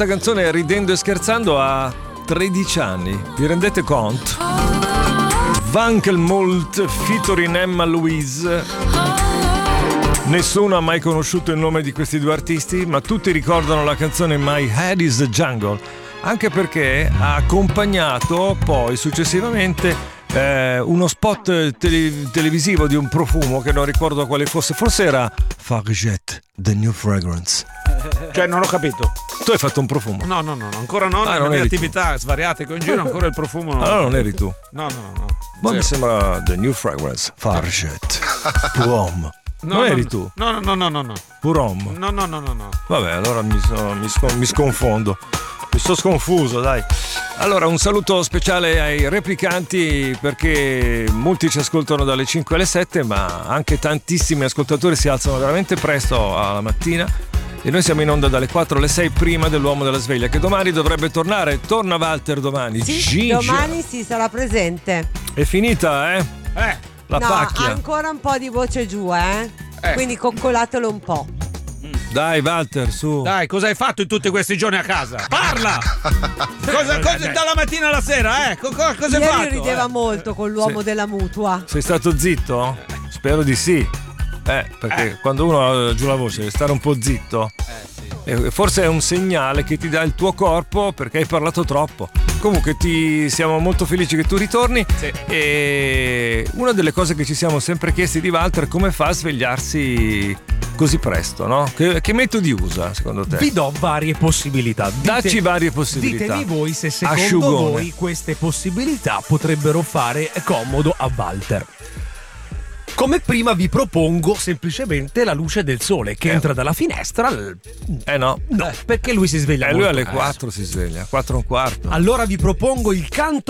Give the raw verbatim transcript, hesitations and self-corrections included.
questa canzone, ridendo e scherzando, ha tredici anni. Vi rendete conto? Wankelmult featuring Emma Louise. Nessuno ha mai conosciuto il nome di questi due artisti, ma tutti ricordano la canzone My Head is a Jungle, anche perché ha accompagnato poi successivamente Eh, uno spot tele- televisivo di un profumo che non ricordo quale fosse, forse era Fargette, The New Fragrance. Cioè, non ho capito. Tu hai fatto un profumo? No, no, no, no, ancora no. Ah, le non mie eri tu. attività svariate che ho in giro, ancora il profumo no. Allora non eri tu. No, no, no. Ma Zero. mi sembra The New Fragrance, Fargette, Puom. No, non no, eri no. tu? No, no, no, no, no. Purom. No, no, no, no, no. Vabbè, allora mi, so- mi scon- mi sconfondo. Mi sto sconfuso, dai. Allora, un saluto speciale ai replicanti, perché molti ci ascoltano dalle cinque alle sette, ma anche tantissimi ascoltatori si alzano veramente presto alla mattina e noi siamo in onda dalle quattro alle sei prima dell'uomo della sveglia, che domani dovrebbe tornare. Torna Walter domani. Sì, Gigia. domani si sarà presente. È finita, eh? Eh. La no, pacchia. ancora un po' di voce giù, eh? Eh. Quindi coccolatelo un po'. Dai, Walter, su. Dai, cosa hai fatto in tutti questi giorni a casa? Parla! cosa, cosa, dalla mattina alla sera, eh? Co- co- cosa hai Ieri fatto? rideva eh? molto con l'uomo Sì. della mutua. Sei stato zitto? Spero di sì. Eh, perché Eh. quando uno ha giù la voce deve stare un po' zitto. Eh, forse è un segnale che ti dà il tuo corpo, perché hai parlato troppo. Comunque ti siamo molto felici che tu ritorni. Sì. E una delle cose che ci siamo sempre chiesti di Walter è come fa a svegliarsi così presto, no? Che, che metodi usa secondo te? Vi do varie possibilità. Dite- Dacci varie possibilità. Ditemi voi se secondo Asciugone. voi queste possibilità potrebbero fare comodo a Walter. Come prima vi propongo semplicemente la luce del sole che Eh. entra dalla finestra. Eh no. No, perché lui si sveglia Eh, lui molto alle presto. quattro si sveglia, quattro e un quarto. Allora vi propongo il canto